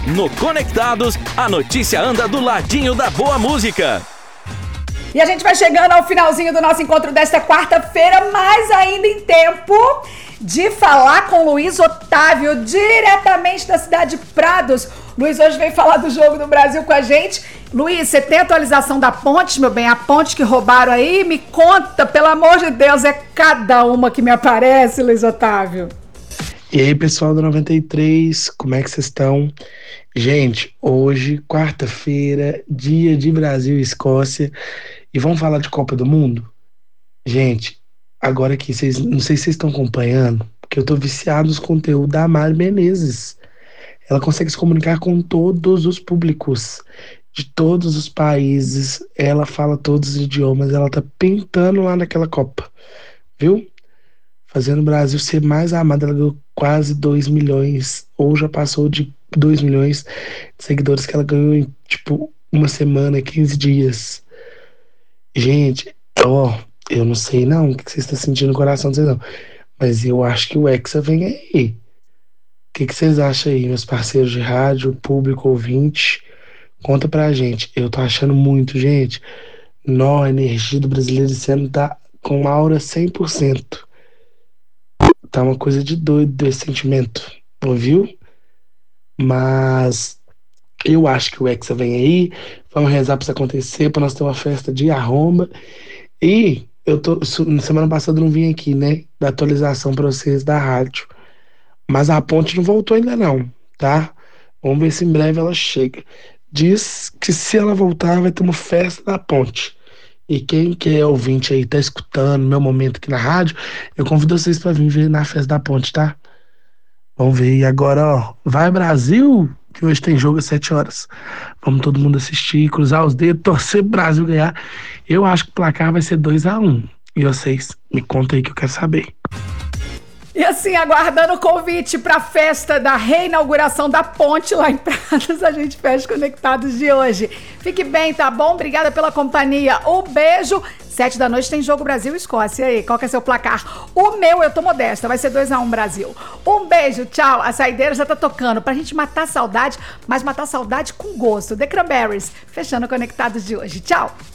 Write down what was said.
No Conectados, a notícia anda do ladinho da boa música. E a gente vai chegando ao finalzinho do nosso encontro desta quarta-feira, mas ainda em tempo de falar com Luiz Otávio, diretamente da cidade de Prados. Luiz hoje veio falar do jogo do Brasil com a gente. Luiz, você tem atualização da ponte, meu bem? A ponte que roubaram aí? Me conta, pelo amor de Deus, é cada uma que me aparece, Luiz Otávio. E aí, pessoal do 93, como é que vocês estão? Gente, hoje, quarta-feira, dia de Brasil e Escócia, e vamos falar de Copa do Mundo? Gente, agora aqui, não sei se vocês estão acompanhando, porque eu tô viciado nos conteúdos da Mari Menezes. Ela consegue se comunicar com todos os públicos, de todos os países, ela fala todos os idiomas, ela tá pintando lá naquela Copa, viu? Fazendo o Brasil ser mais amado. Ela ganhou quase 2 milhões, ou já passou de 2 milhões de seguidores que ela ganhou em, tipo, uma semana, 15 dias. Gente, eu não sei não o que vocês estão sentindo no coração de vocês não, mas eu acho que o Hexa vem aí. O que vocês acham aí, meus parceiros de rádio, público, ouvinte? Conta pra gente. Eu tô achando muito, gente. A energia do brasileiro esse ano tá com aura 100%. Tá uma coisa de doido esse sentimento, ouviu? Mas eu acho que o Hexa vem aí. Vamos rezar pra isso acontecer, pra nós ter uma festa de arromba. E semana passada eu não vim aqui, né? Da atualização pra vocês da rádio. Mas a ponte não voltou ainda não, tá? Vamos ver se em breve ela chega. Diz que se ela voltar, vai ter uma festa da ponte. E quem que é ouvinte aí, tá escutando meu momento aqui na rádio, eu convido vocês pra vir ver na festa da ponte, tá? Vamos ver. E agora, vai Brasil, que hoje tem jogo às 7 horas. Vamos todo mundo assistir, cruzar os dedos, torcer pro Brasil ganhar. Eu acho que o placar vai ser 2-1. E vocês, me conta aí que eu quero saber. E assim, aguardando o convite para a festa da reinauguração da ponte lá em Prados, a gente fecha Conectados de hoje. Fique bem, tá bom? Obrigada pela companhia. Um beijo. 7 da noite tem jogo Brasil e Escócia. E aí, qual que é seu placar? O meu, eu tô modesta, vai ser 2-1 Brasil. Um beijo, tchau. A saideira já tá tocando pra gente matar a saudade, mas matar a saudade com gosto. The Cranberries, fechando Conectados de hoje. Tchau.